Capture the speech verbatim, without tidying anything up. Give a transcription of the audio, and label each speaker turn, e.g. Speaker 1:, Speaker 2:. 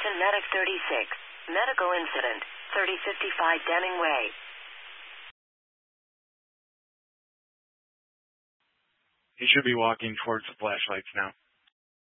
Speaker 1: Attention Medic thirty-six. Medical incident. thirty fifty-five Deming Way.
Speaker 2: He should be walking towards the flashlights now.